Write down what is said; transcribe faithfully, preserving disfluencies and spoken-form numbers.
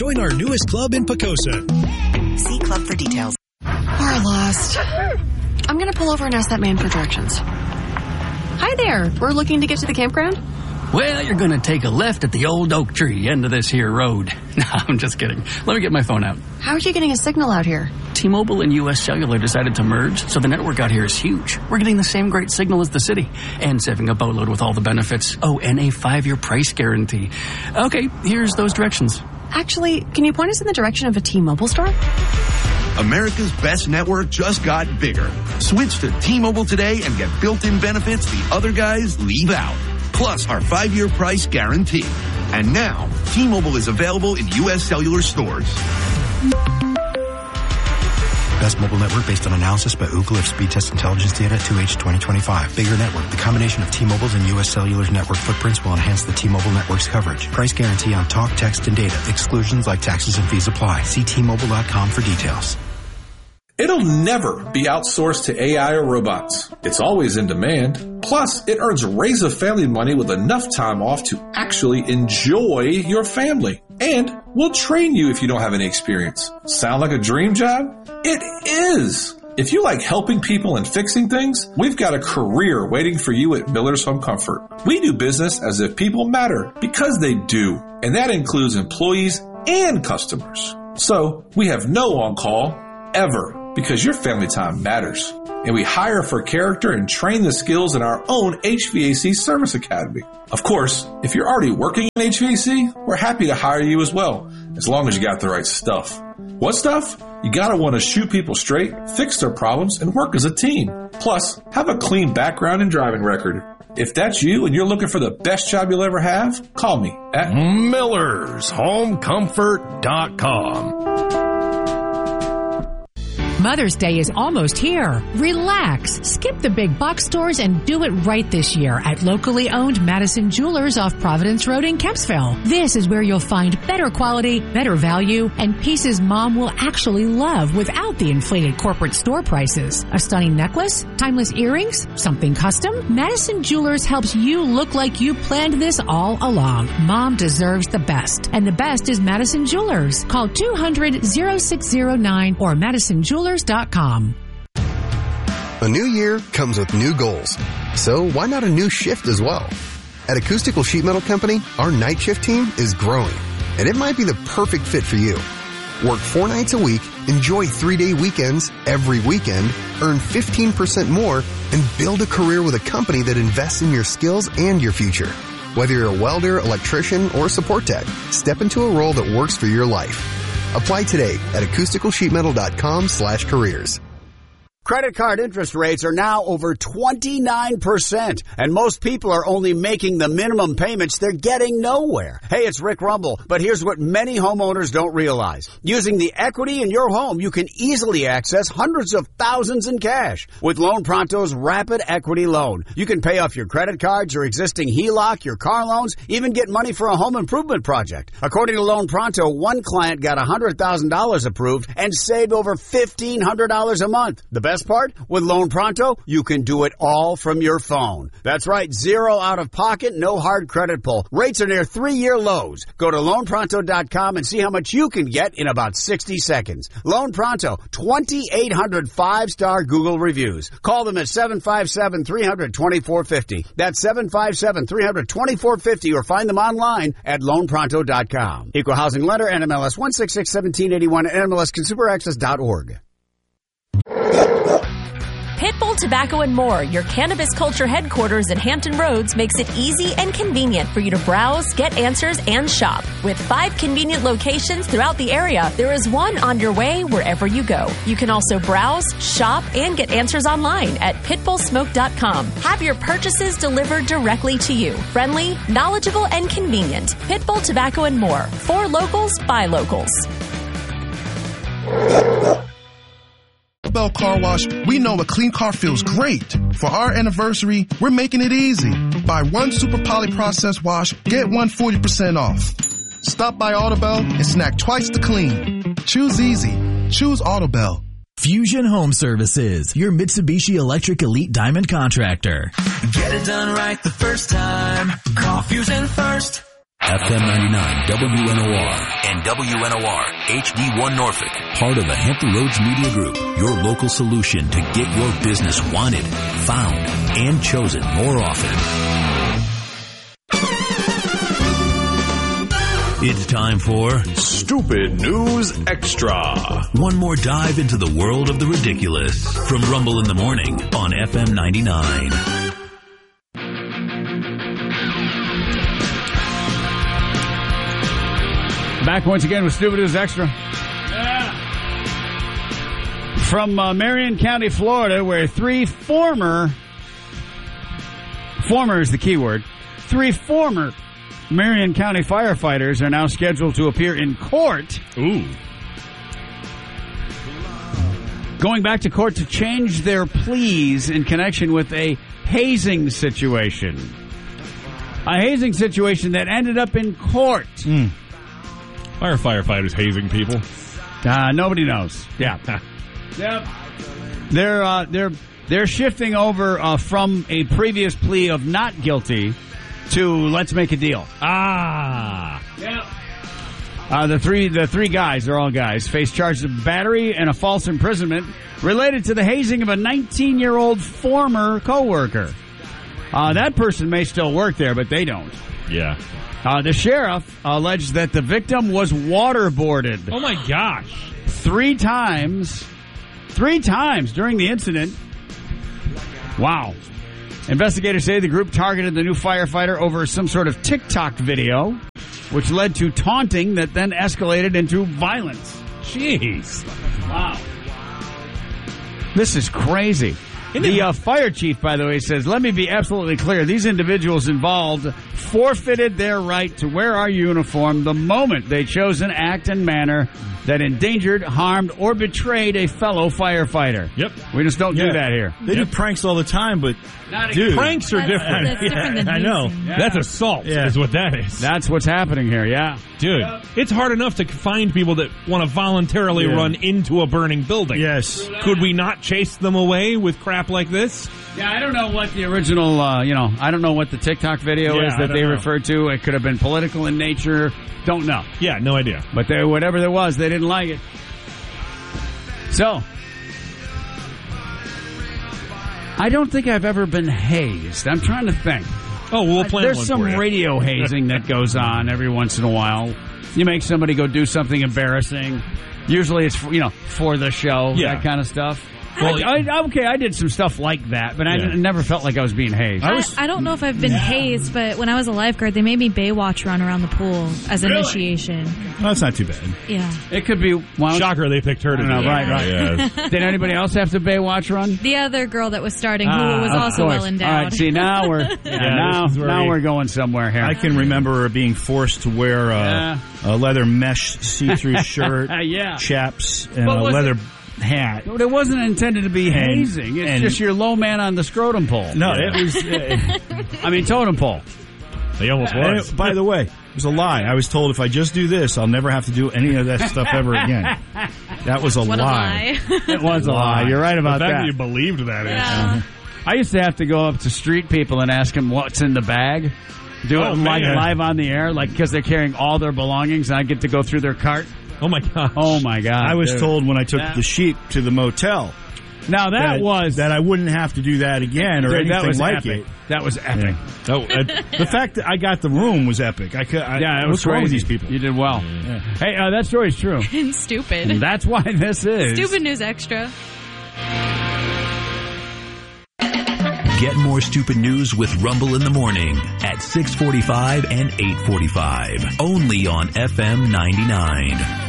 join our newest club in Pocosa. See club for details. We're lost. I'm going to pull over and ask that man for directions. Hi there. We're looking to get to the campground. Well, you're going to take a left at the old oak tree end of this here road. No, I'm just kidding. Let me get my phone out. How are you getting a signal out here? T-Mobile and U S Cellular decided to merge, so the network out here is huge. We're getting the same great signal as the city, and saving a boatload with all the benefits. Oh, and a five-year price guarantee. Okay, here's those directions. Actually, can you point us in the direction of a T-Mobile store? America's best network just got bigger. Switch to T-Mobile today and get built-in benefits the other guys leave out. Plus our five-year price guarantee. And now, T-Mobile is available in U S Cellular stores. Best mobile network based on analysis by Ookla of speed test intelligence data two H twenty twenty-five. Bigger network. The combination of T-Mobile's and U S Cellular's network footprints will enhance the T-Mobile network's coverage. Price guarantee on talk, text, and data. Exclusions like taxes and fees apply. See T Mobile dot com for details. It'll never be outsourced to A I or robots. It's always in demand. Plus, it earns Razor family money with enough time off to actually enjoy your family. And we'll train you if you don't have any experience. Sound like a dream job? It is! If you like helping people and fixing things, we've got a career waiting for you at Miller's Home Comfort. We do business as if people matter, because they do. And that includes employees and customers. So, we have no on-call, ever. Because your family time matters. And we hire for character and train the skills in our own H V A C Service Academy. Of course, if you're already working in H V A C, we're happy to hire you as well, as long as you got the right stuff. What stuff? You gotta want to shoot people straight, fix their problems, and work as a team. Plus, have a clean background and driving record. If that's you and you're looking for the best job you'll ever have, call me at Millers Home Comfort dot com. Mother's Day is almost here. Relax. Skip the big box stores and do it right this year at locally owned Madison Jewelers off Providence Road in Kempsville. This is where you'll find better quality, better value, and pieces Mom will actually love without the inflated corporate store prices. A stunning necklace, timeless earrings, something custom. Madison Jewelers helps you look like you planned this all along. Mom deserves the best, and the best is Madison Jewelers. Call two hundred, oh six oh nine or madison jewelers dot com. A new year comes with new goals, so why not a new shift as well? At Acoustical Sheet Metal Company, our night shift team is growing, and it might be the perfect fit for you. Work four nights a week, enjoy three-day weekends every weekend, earn fifteen percent more, and build a career with a company that invests in your skills and your future. Whether you're a welder, electrician, or support tech, step into a role that works for your life. Apply today at acoustical sheet metal dot com slash careers. Credit card interest rates are now over twenty-nine percent, and most people are only making the minimum payments. They're getting nowhere. Hey, it's Rick Rumble, but here's what many homeowners don't realize. Using the equity in your home, you can easily access hundreds of thousands in cash. With Loan Pronto's Rapid Equity Loan, you can pay off your credit cards, your existing H E L O C, your car loans, even get money for a home improvement project. According to Loan Pronto, one client got one hundred thousand dollars approved and saved over fifteen hundred dollars a month. The best part? With Loan Pronto, you can do it all from your phone. That's right, zero out of pocket, no hard credit pull. Rates are near three-year lows. Go to loan pronto dot com and see how much you can get in about sixty seconds. Loan Pronto, twenty-eight hundred five-star Google reviews. Call them at seven five seven, three hundred, twenty-four fifty. That's seven five seven, three hundred, twenty-four fifty, or find them online at loan pronto dot com. Equal Housing Lender, N M L S one six six, one seven eight one, N M L S consumer access dot org. Pitbull Tobacco and More, your cannabis culture headquarters in Hampton Roads, makes it easy and convenient for you to browse, get answers, and shop. With five convenient locations throughout the area, there is one on your way wherever you go. You can also browse, shop, and get answers online at pitbull smoke dot com. Have your purchases delivered directly to you. Friendly, knowledgeable, and convenient. Pitbull Tobacco and More. For locals, by locals. Bell Car Wash, we know a clean car feels great. For our anniversary, we're making it easy. Buy one Super Poly Process Wash, get one forty percent off. Stop by Autobell and snack twice the clean. Choose easy. Choose Autobell. Fusion Home Services, your Mitsubishi Electric Elite Diamond contractor. Get it done right the first time. Call Fusion first. F M ninety-nine W N O R, and W N O R H D one Norfolk. Part of the Hampton Roads Media Group, your local solution to get your business wanted, found, and chosen more often. It's time for Stupid News Extra. One more dive into the world of the ridiculous from Rumble in the Morning on F M ninety-nine. Back once again with Stupid News Extra. Yeah. From uh, Marion County, Florida, where three former, former is the key word, three former Marion County firefighters are now scheduled to appear in court. Ooh. Going back to court to change their pleas in connection with a hazing situation. A hazing situation that ended up in court. Mm. Why are firefighters hazing people? Uh, nobody knows. Yeah. Yep. They're, uh, they're, they're shifting over uh, from a previous plea of not guilty to let's make a deal. Ah. Yep. Uh, the three the three guys, they're all guys, face charges of battery and a false imprisonment related to the hazing of a nineteen-year-old former coworker. Uh, that person may still work there, but they don't. Yeah. Uh, the sheriff alleged that the victim was waterboarded. Oh, my gosh. Three times. Three times during the incident. Wow. Investigators say the group targeted the new firefighter over some sort of TikTok video, which led to taunting that then escalated into violence. Jeez. Wow. This is crazy. The uh, fire chief, by the way, says, let me be absolutely clear. These individuals involved forfeited their right to wear our uniform the moment they chose an act and manner that endangered, harmed, or betrayed a fellow firefighter. Yep. We just don't yeah. do that here. They yep. do pranks all the time, but Not dude. Pranks are That's, different. that's different than I know. Yeah. That's assault Yeah. is what that is. That's what's happening here, yeah. Dude, Yep. it's hard enough to find people that want to voluntarily Yeah. run into a burning building. Yes. Could we not chase them away with crap like this? Yeah, I don't know what the original, uh, you know, I don't know what the TikTok video Yeah, is I that don't they know. referred to. It could have been political in nature. Don't know. Yeah, no idea. But they, whatever there was, they didn't like it. So, I don't think I've ever been hazed. I'm trying to think. Oh, we'll plan There's one some for you. radio hazing that goes on every once in a while. You make somebody go do something embarrassing. Usually it's, for, you know, for the show, Yeah. that kind of stuff. Well, I, I, okay, I did some stuff like that, but I Yeah. n- never felt like I was being hazed. I, I don't know if I've been hazed, but when I was a lifeguard, they made me Baywatch run around the pool as Really? initiation. Well, that's not too bad. Yeah. It could be... Well, Shocker they picked her to I do know, that. right, right. Yeah. Did anybody else have to Baywatch run? The other girl that was starting, who Ah, was of also course. well endowed. All right, see, now we're yeah, Yeah, now, this is where now we- we're going somewhere here. I can remember being forced to wear a, Yeah. a leather mesh see-through shirt, Yeah. chaps, and But a was leather it- hat. But it wasn't intended to be And- hazing. It's and- just your low man on the scrotum pole. No, it was... Uh, I mean, totem pole. They almost and was. it- by the way, it was a lie. I was told if I just do this, I'll never have to do any of that stuff ever again. That was a What lie. a lie. It was a lie. You're right about the fact that. that you believed that is. Yeah. I used to have to go up to street people and ask them what's in the bag. Do Oh, it like man. live on the air, like because they're carrying all their belongings, and I get to go through their cart. Oh, my gosh. Oh my god! I was dude. told when I took That- the sheep to the motel Now that, that was that I wouldn't have to do that again or dude, that anything was like epic. it. That was epic. Yeah. Oh, uh, the fact that I got the room was epic. I could. I, Yeah, it what's was wrong with crazy. these people? You did well. Yeah. Hey, uh, that story's true. And stupid. That's why this is Stupid News Extra. Get more stupid news with Rumble in the Morning at six forty-five and eight forty-five. Only on F M ninety-nine.